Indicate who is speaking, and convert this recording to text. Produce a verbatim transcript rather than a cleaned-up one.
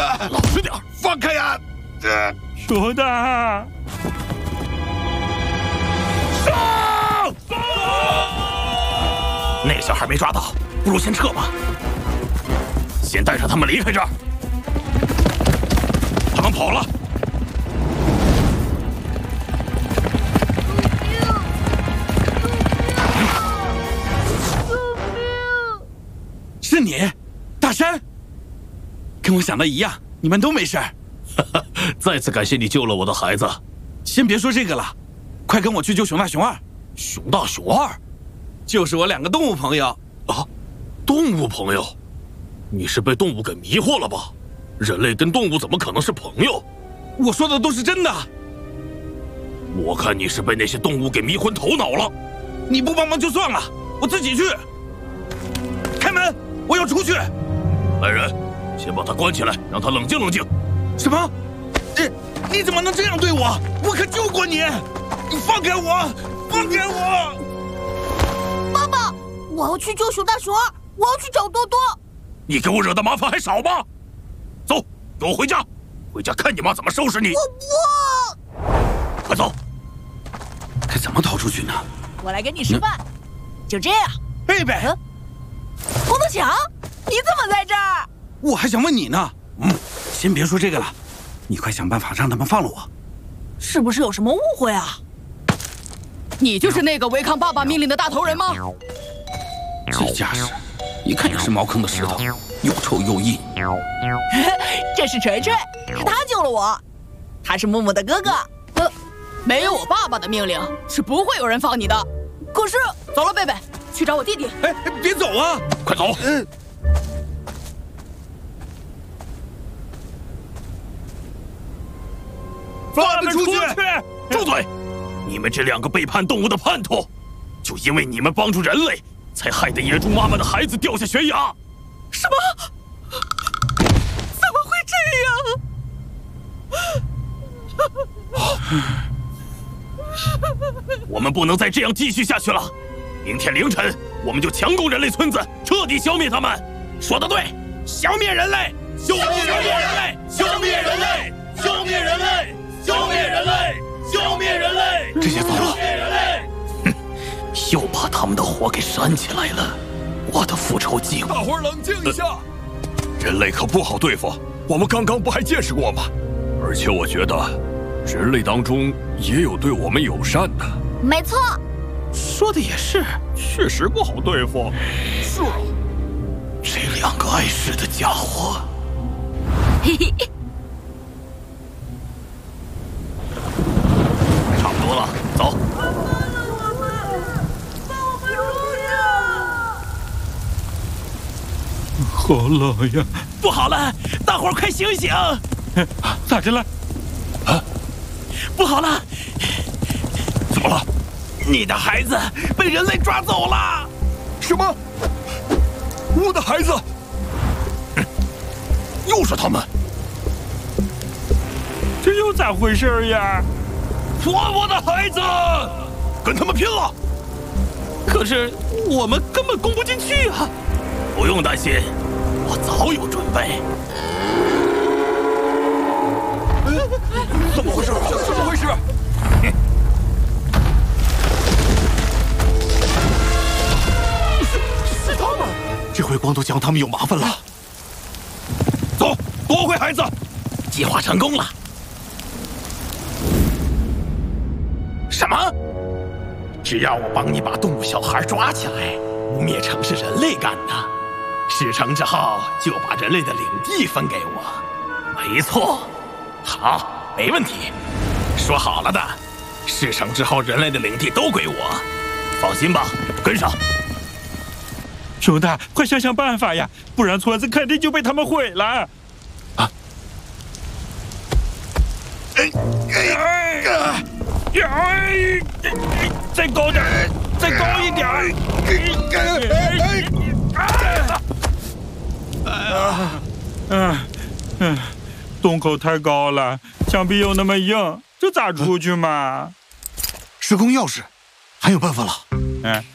Speaker 1: 老实点，放开呀！
Speaker 2: 熊大，
Speaker 1: 上！那小孩没抓到，不如先撤吧。先带着他们离开这儿。他们跑了。
Speaker 2: 是你，大山，跟我想的一样，你们都没事。
Speaker 1: 再次感谢你救了我的孩子。
Speaker 2: 先别说这个了，快跟我去救熊大、熊二。
Speaker 1: 熊大、熊二，
Speaker 2: 就是我两个动物朋友
Speaker 1: 啊！动物朋友，你是被动物给迷惑了吧？人类跟动物怎么可能是朋友？
Speaker 2: 我说的都是真的。
Speaker 1: 我看你是被那些动物给迷昏头脑了。
Speaker 2: 你不帮忙就算了，我自己去。开门！ 我要出去！
Speaker 1: 来人，先把他关起来，让他冷静冷静。
Speaker 2: 什么？你你怎么能这样对我？我可救过你！你放开我！放开我！
Speaker 3: 爸爸，我要去救熊大熊二，我要去找多多。
Speaker 1: 你给我惹的麻烦还少吗？走，给我回家，回家看你妈怎么收拾你！
Speaker 3: 我
Speaker 1: 不！快走！
Speaker 2: 该怎么逃出去呢？
Speaker 3: 我来给你示范，嗯、就这样。
Speaker 2: 贝贝。嗯
Speaker 3: 光头强，你怎么在这儿？
Speaker 2: 我还想问你呢。嗯，先别说这个了，你快想办法让他们放了我。
Speaker 3: 是不是有什么误会啊？
Speaker 4: 你就是那个违抗爸爸命令的大头人吗？
Speaker 2: 这架势，一看也是茅坑的石头，又臭又硬。
Speaker 3: 这是锤锤，是他救了我，他是木木的哥哥。
Speaker 4: 呃，没有我爸爸的命令，是不会有人放你的。
Speaker 3: 可是，
Speaker 4: 走了，贝贝。 去找我弟弟！
Speaker 2: 哎，别走啊！
Speaker 1: 快走！嗯，
Speaker 2: 放他们出去！
Speaker 1: 住嘴！你们这两个背叛动物的叛徒，就因为你们帮助人类，才害得野猪妈妈的孩子掉下悬崖。
Speaker 3: 什么？怎么会这样？
Speaker 1: 我们不能再这样继续下去了。 明天凌晨，我们就强攻人类村子，彻底消灭他们。说得对，消灭人类，消灭人类，消灭人类，消灭人类，消灭人类，消灭人类。
Speaker 2: 这下糟了！
Speaker 1: 哼，又把他们的火给煽起来了。我的复仇计划。
Speaker 5: 大伙儿冷静一下，呃、
Speaker 1: 人类可不好对付。
Speaker 5: 我们刚刚不还见识过吗？而且我觉得，人类当中也有对我们友善的。
Speaker 3: 没错。
Speaker 2: 说的也是，
Speaker 5: 确实不好对付。
Speaker 1: 是啊，这两个碍事的家伙。
Speaker 3: 嘿嘿，
Speaker 1: 差不多了，走。
Speaker 2: 好冷呀！
Speaker 1: 不好了，大伙儿快醒醒！
Speaker 2: 咋着了？
Speaker 1: 啊，不好了！怎么了？ 你的孩子被人类抓走了！
Speaker 5: 什么？我的孩子？
Speaker 1: 嗯、又是他们！
Speaker 2: 这又咋回事呀？
Speaker 1: 还我的孩子！跟他们拼了！可是我们根本攻不进去啊！不用担心，我早有准备。
Speaker 5: 怎么回事？怎么回事？
Speaker 1: 这回光头强他们有麻烦了。走，夺回孩子，计划成功了。什么？只要我帮你把动物小孩抓起来，污蔑成是人类干的，事成之后就把人类的领地分给我。没错，好，没问题。说好了的，事成之后人类的领地都归我。放心吧，跟上。
Speaker 2: 熊大，快想想办法呀，不然村子肯定就被他们毁了。啊！哎哎哎！再高点，再高一点！啊嗯嗯，洞口太高了，墙壁又那么硬，这咋出去嘛？
Speaker 6: 时空钥匙，还有办法了。
Speaker 2: 嗯。